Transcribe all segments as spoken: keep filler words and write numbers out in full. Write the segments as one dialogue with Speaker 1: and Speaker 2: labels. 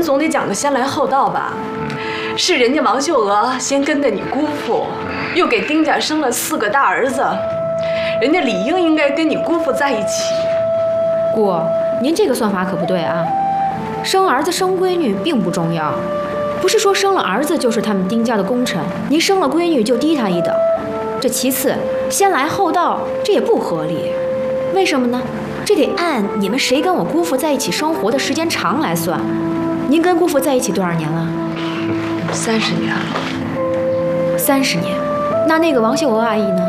Speaker 1: 总得讲个先来后到吧？是人家王秀娥先跟着你姑父，又给丁家生了四个大儿子，人家理应应该跟你姑父在一起。
Speaker 2: 姑，您这个算法可不对啊！生儿子生闺女并不重要，不是说生了儿子就是他们丁家的功臣，您生了闺女就低他一等。这其次，先来后到，这也不合理。为什么呢？这得按你们谁跟我姑父在一起生活的时间长来算。您跟姑父在一起多少年了？
Speaker 1: 三十年了。
Speaker 2: 三十年。那那个王秀娥阿姨呢？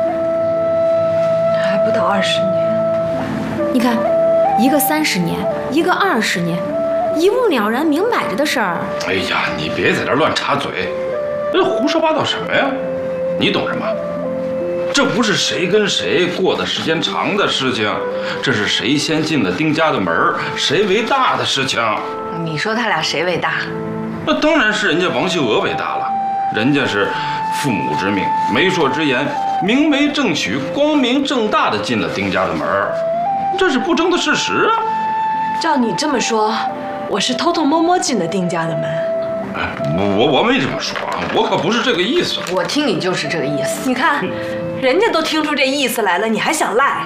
Speaker 1: 还不到二十年。
Speaker 2: 你看，一个三十年，一个二十年，一目了然，明摆着的事儿。
Speaker 3: 哎呀，你别在这乱插嘴，这胡说八道什么呀？你懂什么？这不是谁跟谁过的时间长的事情，这是谁先进了丁家的门，谁为大的事情。
Speaker 1: 你说他俩谁为大？
Speaker 3: 那当然是人家王秀娥为大了，人家是父母之命，媒妁之言，明媒正娶，光明正大的进了丁家的门，这是不争的事实啊。
Speaker 1: 照你这么说，我是偷偷摸摸进的丁家的门。
Speaker 3: 哎，我我没这么说啊，我可不是这个意思。
Speaker 1: 我听你就是这个意思。你看，人家都听出这意思来了，你还想赖？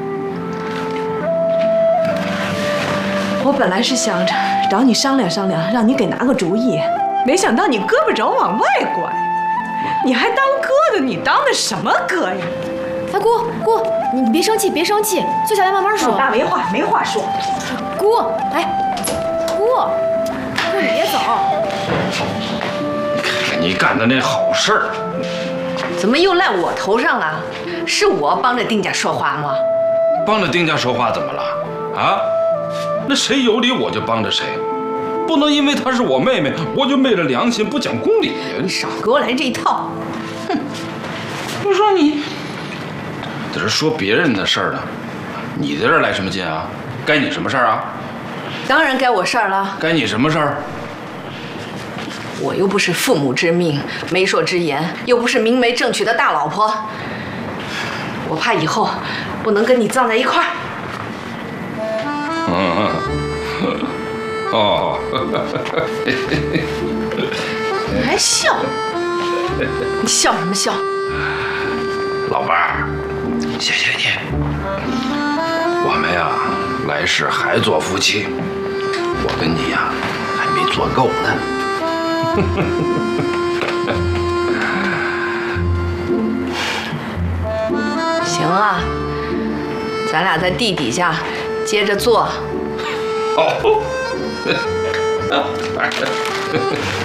Speaker 1: 我本来是想着找你商量商量，让你给拿个主意，没想到你胳膊肘往外拐，你还当哥的，你当的什么哥呀？
Speaker 2: 哎，姑姑，你你别生气，别生气，坐下来慢慢说。
Speaker 1: 老大没话没话说。
Speaker 2: 姑，哎，姑，姑你别走。
Speaker 3: 看你干的那好事儿，
Speaker 1: 怎么又赖我头上了？是我帮着丁家说话吗？
Speaker 3: 帮着丁家说话怎么了？啊？那谁有理我就帮着谁，不能因为她是我妹妹，我就昧着良心不讲公理。
Speaker 1: 你少给我来这一套！哼！
Speaker 3: 我说你在这说别人的事儿呢，你在这儿来什么劲啊？该你什么事儿啊？
Speaker 1: 当然该我事儿了。
Speaker 3: 该你什么事儿？
Speaker 1: 我又不是父母之命、媒妁之言，又不是明媒正娶的大老婆，我怕以后不能跟你葬在一块儿。
Speaker 3: 嗯，哦，
Speaker 1: 你还笑？你笑什么笑？
Speaker 3: 老伴儿，谢谢你。我们呀，来世还做夫妻，我跟你呀还没做够呢。
Speaker 1: 行啊，咱俩在地底下接着做。
Speaker 3: 好。